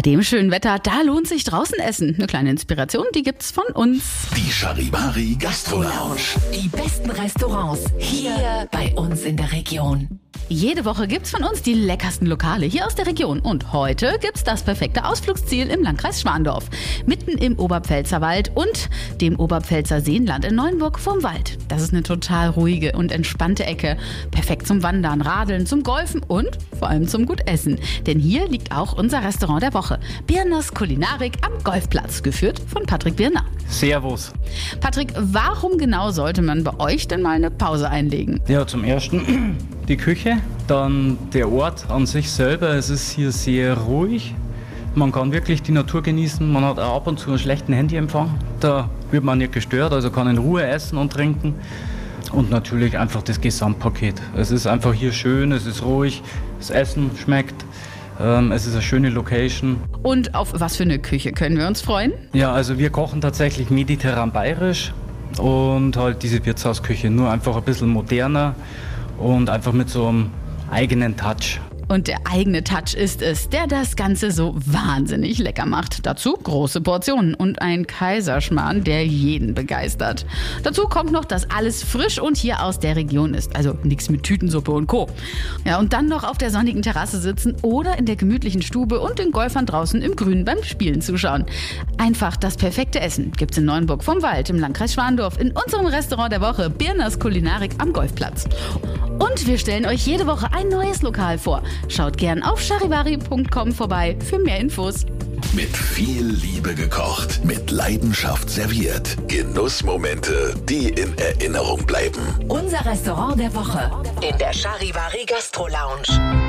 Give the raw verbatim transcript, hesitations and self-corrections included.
dem schönen Wetter, da lohnt sich draußen essen. Eine kleine Inspiration, die gibt's von uns. Die Charivari Gastro Lounge. Die besten Restaurants hier bei uns in der Region. Jede Woche gibt's von uns die leckersten Lokale hier aus der Region. Und heute gibt's das perfekte Ausflugsziel im Landkreis Schwandorf. Mitten im Oberpfälzer Wald und dem Oberpfälzer Seenland in Neuenburg vorm Wald. Das ist eine total ruhige und entspannte Ecke. Perfekt zum Wandern, Radeln, zum Golfen und vor allem zum gut Essen. Denn hier liegt auch unser Restaurant der Woche. Birners Kulinarik am Golfplatz, geführt von Patrick Birner. Servus. Patrick, warum genau sollte man bei euch denn mal eine Pause einlegen? Ja, zum Ersten die Küche, dann der Ort an sich selber. Es ist hier sehr ruhig. Man kann wirklich die Natur genießen. Man hat auch ab und zu einen schlechten Handyempfang. Da wird man nicht gestört, also kann in Ruhe essen und trinken. Und natürlich einfach das Gesamtpaket. Es ist einfach hier schön, es ist ruhig, das Essen schmeckt. Ähm, es ist eine schöne Location. Und auf was für eine Küche können wir uns freuen? Ja, also wir kochen tatsächlich mediterran bayerisch und halt diese Wirtshausküche, nur einfach ein bisschen moderner und einfach mit so einem eigenen Touch. Und der eigene Touch ist es, der das Ganze so wahnsinnig lecker macht. Dazu große Portionen und ein Kaiserschmarrn, der jeden begeistert. Dazu kommt noch, dass alles frisch und hier aus der Region ist. Also nichts mit Tütensuppe und Co. Ja, und dann noch auf der sonnigen Terrasse sitzen oder in der gemütlichen Stube und den Golfern draußen im Grünen beim Spielen zuschauen. Einfach das perfekte Essen gibt's in Neuenburg vom Wald im Landkreis Schwandorf in unserem Restaurant der Woche, Birners Kulinarik am Golfplatz. Und wir stellen euch jede Woche ein neues Lokal vor. Schaut gern auf charivari punkt com vorbei für mehr Infos. Mit viel Liebe gekocht, mit Leidenschaft serviert. Genussmomente, die in Erinnerung bleiben. Unser Restaurant der Woche in der Charivari Gastro Lounge.